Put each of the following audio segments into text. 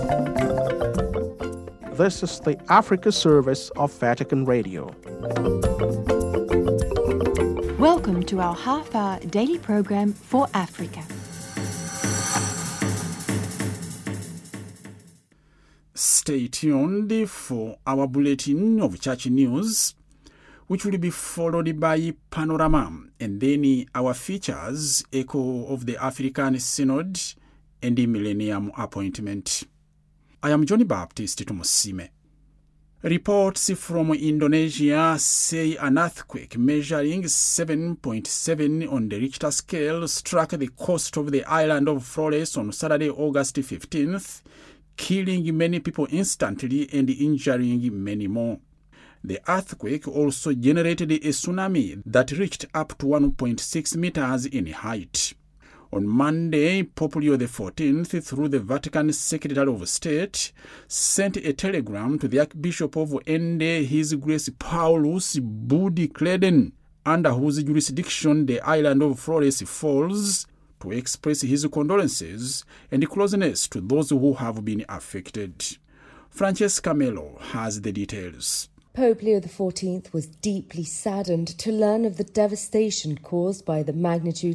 This is the Africa service of Vatican Radio. Welcome to our half-hour daily program for Africa. Stay tuned for our bulletin of church news, which will be followed by Panorama, and then our features, Echo of the African Synod and the Millennium Appointment. I am Johnny Baptist Tumusime. Reports from Indonesia say an earthquake measuring 7.7 on the Richter scale struck the coast of the island of Flores on Saturday, August 15th, killing many people instantly and injuring many more. The earthquake also generated a tsunami that reached up to 1.6 meters in height. On Monday, Pope Leo XIV, through the Vatican Secretary of State, sent a telegram to the Archbishop of Ende, His Grace Paulus Budi Kleden, under whose jurisdiction the island of Flores falls, to express his condolences and closeness to those who have been affected. Francesca Melo has the details. Pope Leo XIV was deeply saddened to learn of the devastation caused by the magnitude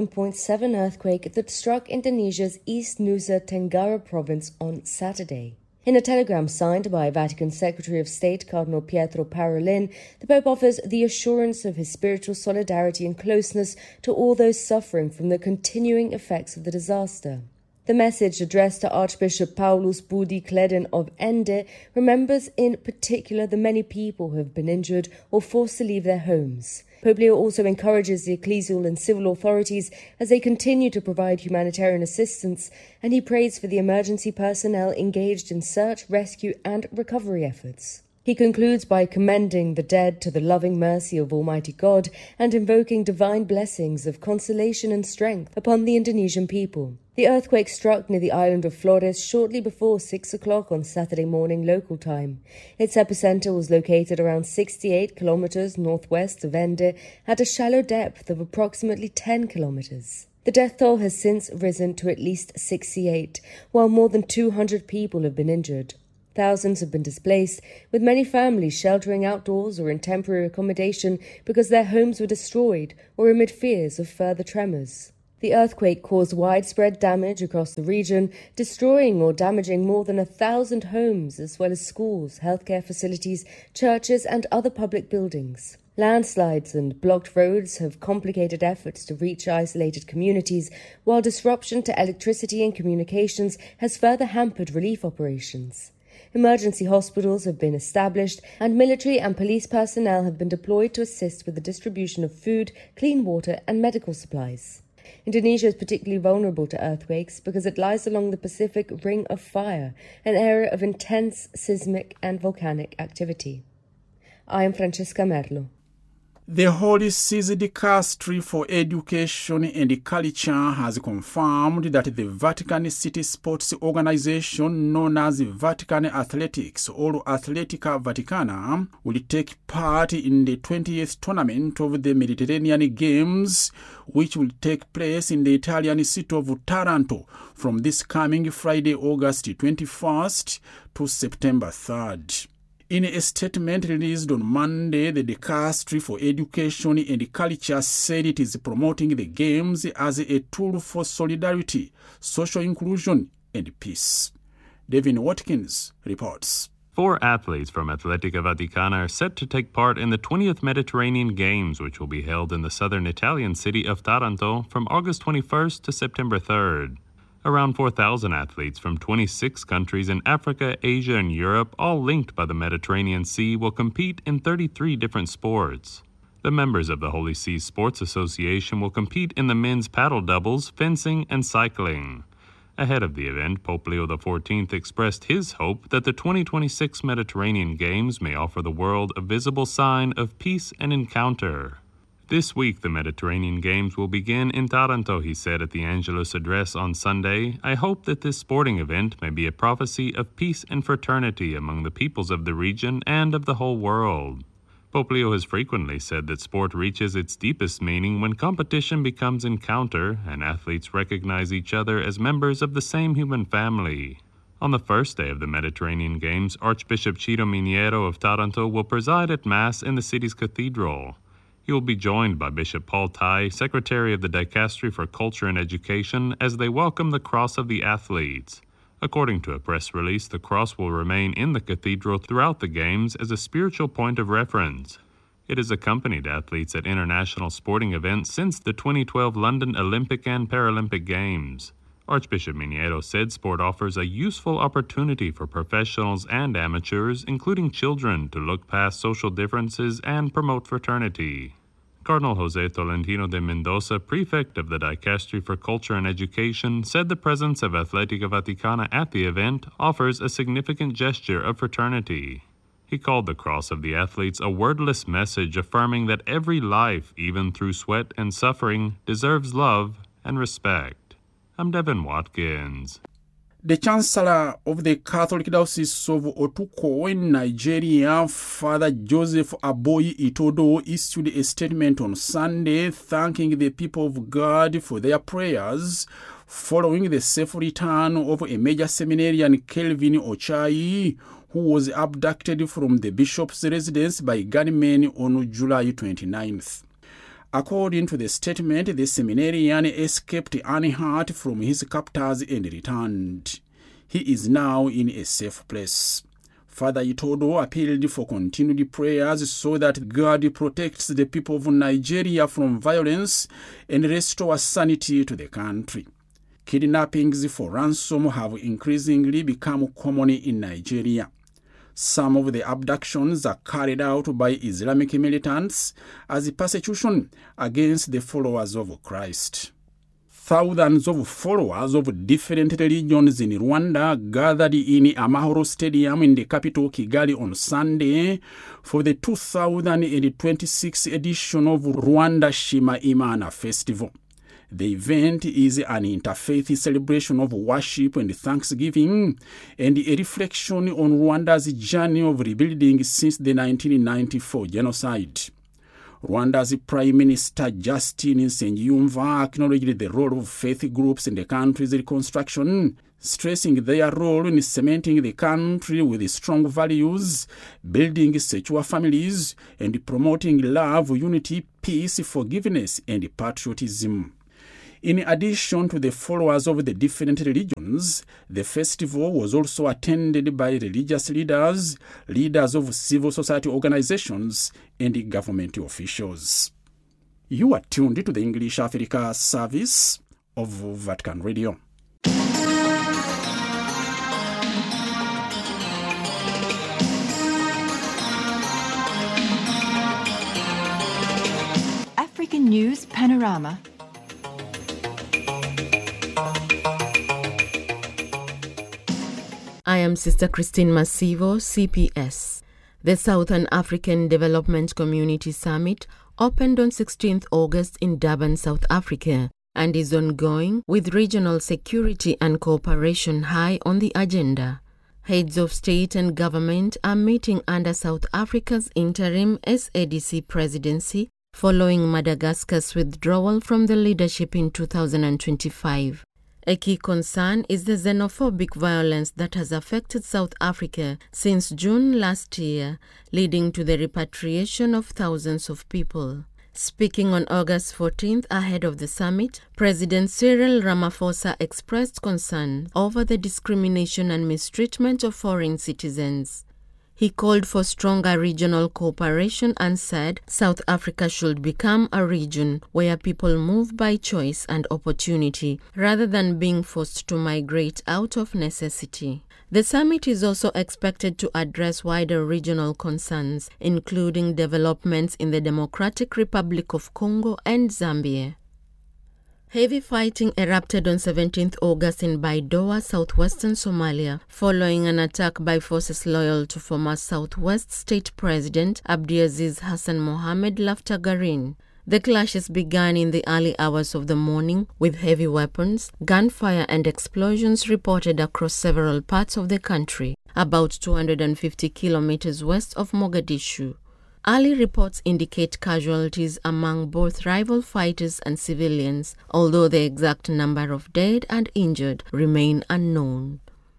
7.7 earthquake that struck Indonesia's East Nusa Tenggara province on Saturday. In a telegram signed by Vatican Secretary of State Cardinal Pietro Parolin, the Pope offers the assurance of his spiritual solidarity and closeness to all those suffering from the continuing effects of the disaster. The message addressed to Archbishop Paulus Budi Kleden of Ende remembers in particular the many people who have been injured or forced to leave their homes. Pope Leo also encourages the ecclesial and civil authorities as they continue to provide humanitarian assistance, and he prays for the emergency personnel engaged in search, rescue and recovery efforts. He concludes by commending the dead to the loving mercy of Almighty God and invoking divine blessings of consolation and strength upon the Indonesian people. The earthquake struck near the island of Flores shortly before 6 o'clock on Saturday morning local time. Its epicenter was located around 68 kilometers northwest of Ende at a shallow depth of approximately 10 kilometers. The death toll has since risen to at least 68, while more than 200 people have been injured. Thousands have been displaced, with many families sheltering outdoors or in temporary accommodation because their homes were destroyed or amid fears of further tremors. The earthquake caused widespread damage across the region, destroying or damaging more than 1,000 homes, as well as schools, healthcare facilities, churches, and other public buildings. Landslides and blocked roads have complicated efforts to reach isolated communities, while disruption to electricity and communications has further hampered relief operations. Emergency hospitals have been established, and military and police personnel have been deployed to assist with the distribution of food, clean water, and medical supplies. Indonesia is particularly vulnerable to earthquakes because it lies along the Pacific Ring of Fire, an area of intense seismic and volcanic activity. I am Francesca Merlo. The Holy See's Dicastery for Education and Culture has confirmed that the Vatican City Sports Organization, known as Vatican Athletics or Atletica Vaticana, will take part in the 20th tournament of the Mediterranean Games, which will take place in the Italian city of Taranto from this coming Friday, August 21st to September 3rd. In a statement released on Monday, the Dicastery for Education and Culture said it is promoting the Games as a tool for solidarity, social inclusion, and peace. Devin Watkins reports. 4 athletes from Atletica Vaticana are set to take part in the 20th Mediterranean Games, which will be held in the southern Italian city of Taranto from August 21st to September 3rd. Around 4,000 athletes from 26 countries in Africa, Asia, and Europe, all linked by the Mediterranean Sea, will compete in 33 different sports. The members of the Holy See Sports Association will compete in the men's paddle doubles, fencing, and cycling. Ahead of the event, Pope Leo XIV expressed his hope that the 2026 Mediterranean Games may offer the world a visible sign of peace and encounter. This week, the Mediterranean Games will begin in Taranto, he said at the Angelus address on Sunday. I hope that this sporting event may be a prophecy of peace and fraternity among the peoples of the region and of the whole world. Pope Leo has frequently said that sport reaches its deepest meaning when competition becomes encounter and athletes recognize each other as members of the same human family. On the first day of the Mediterranean Games, Archbishop Ciro Miniero of Taranto will preside at Mass in the city's cathedral. He will be joined by Bishop Paul Tai, Secretary of the Dicastery for Culture and Education, as they welcome the Cross of the Athletes. According to a press release, the cross will remain in the cathedral throughout the Games as a spiritual point of reference. It has accompanied athletes at international sporting events since the 2012 London Olympic and Paralympic Games. Archbishop Miniero said sport offers a useful opportunity for professionals and amateurs, including children, to look past social differences and promote fraternity. Cardinal Jose Tolentino de Mendoza, prefect of the Dicastery for Culture and Education, said the presence of Atletica Vaticana at the event offers a significant gesture of fraternity. He called the Cross of the Athletes a wordless message affirming that every life, even through sweat and suffering, deserves love and respect. I'm Devin Watkins. The Chancellor of the Catholic Diocese of Otuko in Nigeria, Father Joseph Aboyi Itodo, issued a statement on Sunday thanking the people of God for their prayers following the safe return of a major seminarian, Kelvin Ochai, who was abducted from the bishop's residence by gunmen on July 29th. According to the statement, the seminarian escaped unhurt from his captors and returned. He is now in a safe place. Father Itodo appealed for continued prayers so that God protects the people of Nigeria from violence and restores sanity to the country. Kidnappings for ransom have increasingly become common in Nigeria. Some of the abductions are carried out by Islamic militants as a persecution against the followers of Christ. Thousands of followers of different religions in Rwanda gathered in Amahoro Stadium in the capital Kigali on Sunday for the 2026 edition of Rwanda Shima Imana Festival. The event is an interfaith celebration of worship and thanksgiving and a reflection on Rwanda's journey of rebuilding since the 1994 genocide. Rwanda's Prime Minister Justin Nsengiyumva acknowledged the role of faith groups in the country's reconstruction, stressing their role in cementing the country with strong values, building secure families, and promoting love, unity, peace, forgiveness, and patriotism. In addition to the followers of the different religions, the festival was also attended by religious leaders, leaders of civil society organizations, and government officials. You are tuned to the English Africa service of Vatican Radio. African News Panorama. I am Sister Christine Masivo, CPS. The Southern African Development Community Summit opened on 16th August in Durban, South Africa, and is ongoing with regional security and cooperation high on the agenda. Heads of state and government are meeting under South Africa's interim SADC presidency following Madagascar's withdrawal from the leadership in 2025. A key concern is the xenophobic violence that has affected South Africa since June last year, leading to the repatriation of thousands of people. Speaking on August 14th ahead of the summit, President Cyril Ramaphosa expressed concern over the discrimination and mistreatment of foreign citizens. He called for stronger regional cooperation and said South Africa should become a region where people move by choice and opportunity rather than being forced to migrate out of necessity. The summit is also expected to address wider regional concerns, including developments in the Democratic Republic of Congo and Zambia. Heavy fighting erupted on 17th August in Baidoa, southwestern Somalia, following an attack by forces loyal to former Southwest State President Abdiaziz Hassan Mohamed Laftagarin. The clashes began in the early hours of the morning, with heavy weapons, gunfire and explosions reported across several parts of the country, about 250 kilometers west of Mogadishu. Early reports indicate casualties among both rival fighters and civilians, although the exact number of dead and injured remain unknown.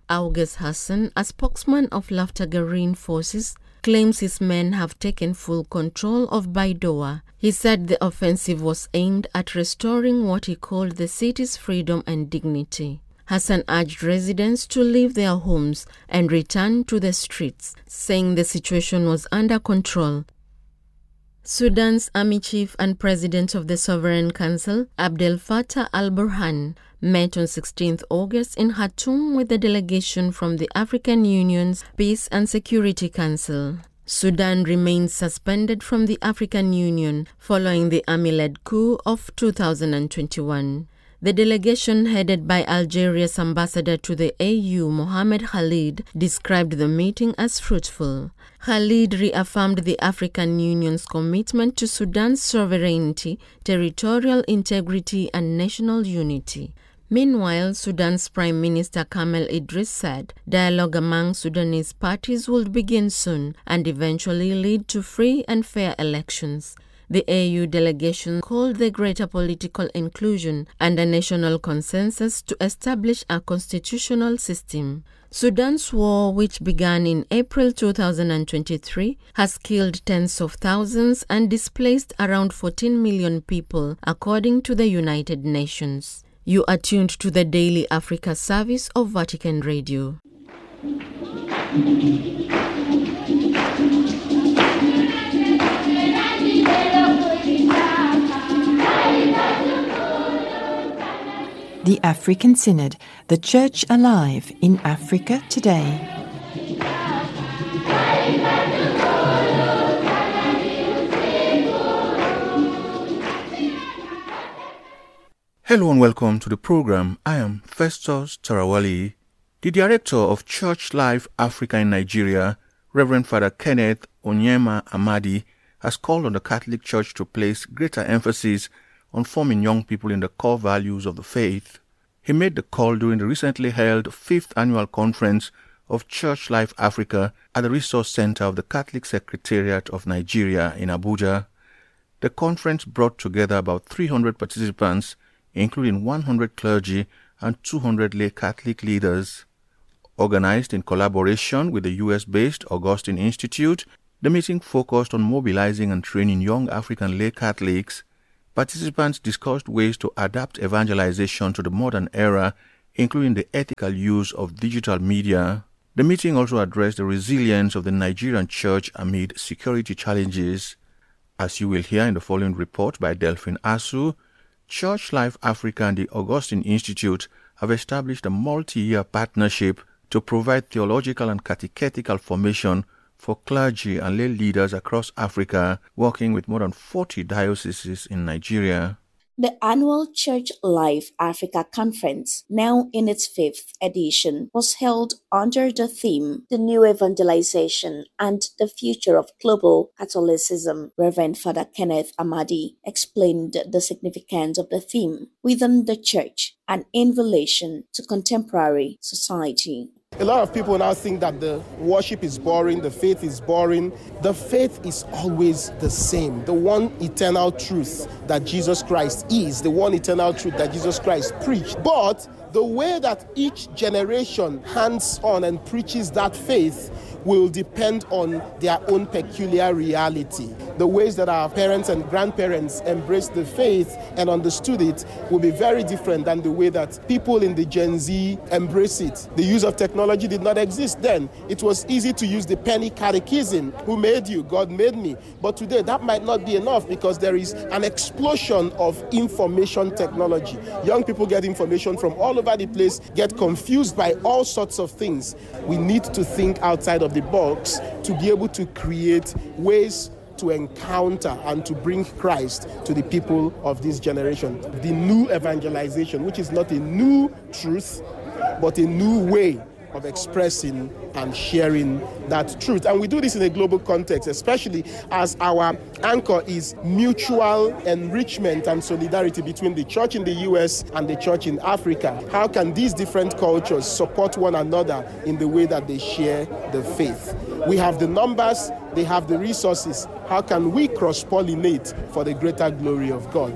August Hassan, a spokesman of Laughter Green Forces, claims his men have taken full control of Baidoa. He said the offensive was aimed at restoring what he called the city's freedom and dignity. Hassan urged residents to leave their homes and return to the streets, saying the situation was under control. Sudan's Army Chief and President of the Sovereign Council, Abdel Fattah al-Burhan, met on 16 August in Khartoum with the delegation from the African Union's Peace and Security Council. Sudan remains suspended from the African Union following the army-led coup of 2021. The delegation headed by Algeria's ambassador to the AU, Mohamed Khalid, described the meeting as fruitful. Khalid reaffirmed the African Union's commitment to Sudan's sovereignty, territorial integrity, and national unity. Meanwhile, Sudan's Prime Minister Kamel Idris said dialogue among Sudanese parties would begin soon and eventually lead to free and fair elections. The AU delegation called the greater political inclusion and a national consensus to establish a constitutional system. Sudan's war, which began in April 2023, has killed tens of thousands and displaced around 14 million people, according to the United Nations. You are tuned to the Daily Africa service of Vatican Radio. The African Synod, the Church alive in Africa today. Hello and welcome to the program. I am Festus Tarawali. The Director of Church Life Africa in Nigeria, Reverend Father Kenneth Onyema Amadi, has called on the Catholic Church to place greater emphasis on forming young people in the core values of the faith. He made the call during the recently held 5th Annual Conference of Church Life Africa at the Resource Center of the Catholic Secretariat of Nigeria in Abuja. The conference brought together about 300 participants, including 100 clergy and 200 lay Catholic leaders. Organized in collaboration with the US-based Augustine Institute, the meeting focused on mobilizing and training young African lay Catholics. Participants discussed ways to adapt evangelization to the modern era, including the ethical use of digital media. The meeting also addressed the resilience of the Nigerian church amid security challenges. As you will hear in the following report by Delphine Asu, Church Life Africa and the Augustine Institute have established a multi-year partnership to provide theological and catechetical formation for clergy and lay leaders across Africa, working with more than 40 dioceses in Nigeria. The annual Church Life Africa Conference, now in its 5th edition, was held under the theme, The New Evangelization and the Future of Global Catholicism. Reverend Father Kenneth Amadi explained the significance of the theme within the Church and in relation to contemporary society. A lot of people now think that the worship is boring, the faith is boring. The faith is always the same. The one eternal truth that Jesus Christ is, the one eternal truth that Jesus Christ preached. But the way that each generation hands on and preaches that faith will depend on their own peculiar reality. The ways that our parents and grandparents embraced the faith and understood it will be very different than the way that people in the Gen Z embrace it. The use of technology did not exist then. It was easy to use the penny catechism. Who made you? God made me. But today that might not be enough because there is an explosion of information technology. Young people get information from all over the place, get confused by all sorts of things. We need to think outside of the box to be able to create ways to encounter and to bring Christ to the people of this generation. The new evangelization, which is not a new truth, but a new way of expressing and sharing that truth. And we do this in a global context, especially as our anchor is mutual enrichment and solidarity between the church in the US and the church in Africa. How can these different cultures support one another in the way that they share the faith? We have the numbers, they have the resources. How can we cross-pollinate for the greater glory of God?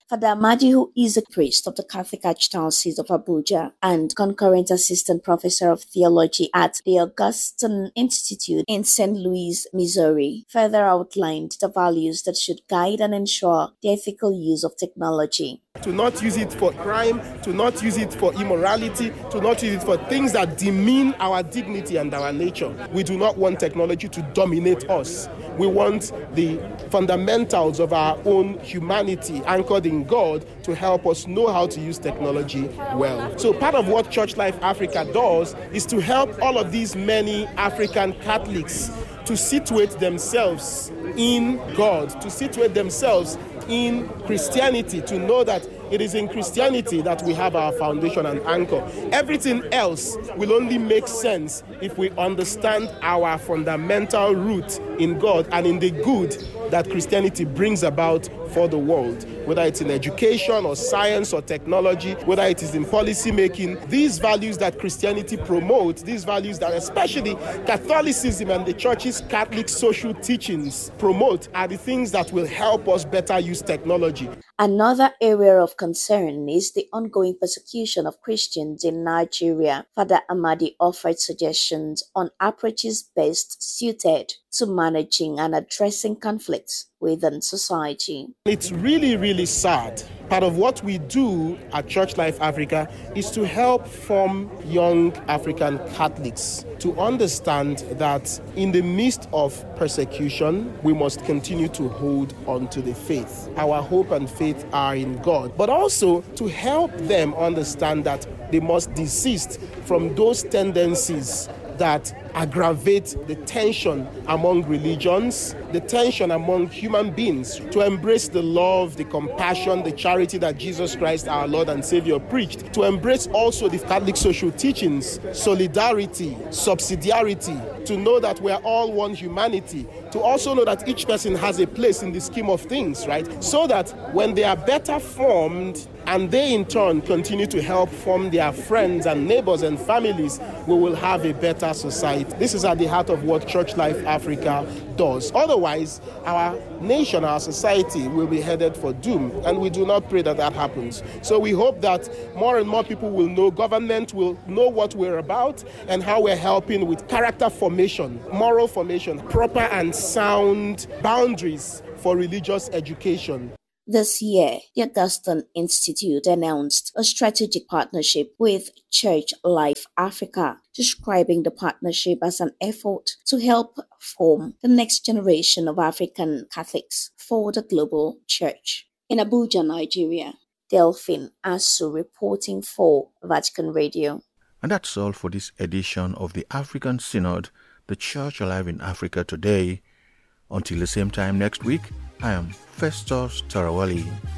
Father Amadi, who is a priest of the Catholic Archdiocese of Abuja and concurrent assistant professor of theology at the Augustine Institute in St. Louis, Missouri, further outlined the values that should guide and ensure the ethical use of technology. To not use it for crime, to not use it for immorality, to not use it for things that demean our dignity and our nature. We do not want technology to dominate us. We want the fundamentals of our own humanity anchored in God to help us know how to use technology well. So part of what Church Life Africa does is to help all of these many African Catholics to situate themselves in God, to situate themselves in Christianity, to know that it is in Christianity that we have our foundation and anchor. Everything else will only make sense if we understand our fundamental root in God and in the good that Christianity brings about for the world. Whether it's in education or science or technology, whether it is in policy making, these values that Christianity promotes, these values that especially Catholicism and the Church's Catholic social teachings promote, are the things that will help us better use technology. Another area of concern is the ongoing persecution of Christians in Nigeria. Father Amadi offered suggestions on approaches best suited to managing and addressing conflicts within society. It's really, really sad. Part of what we do at Church Life Africa is to help form young African Catholics to understand that in the midst of persecution, we must continue to hold on to the faith. Our hope and faith are in God, but also to help them understand that they must desist from those tendencies that aggravate the tension among religions, the tension among human beings, to embrace the love, the compassion, the charity that Jesus Christ, our Lord and Savior, preached, to embrace also the Catholic social teachings, solidarity, subsidiarity, to know that we are all one humanity, to also know that each person has a place in the scheme of things, right? So that when they are better formed and they in turn continue to help form their friends and neighbors and families, we will have a better society. This is at the heart of what Church Life Africa does. Otherwise, our nation, our society will be headed for doom, and we do not pray that that happens. So we hope that more and more people will know, government will know what we're about and how we're helping with character formation, moral formation, proper and sound boundaries for religious education. This year, the Augustine Institute announced a strategic partnership with Church Life Africa, describing the partnership as an effort to help form the next generation of African Catholics for the global church. In Abuja, Nigeria, Delphine Asu reporting for Vatican Radio. And that's all for this edition of the African Synod, the Church Alive in Africa Today. Until the same time next week, I am Festus Tarawali.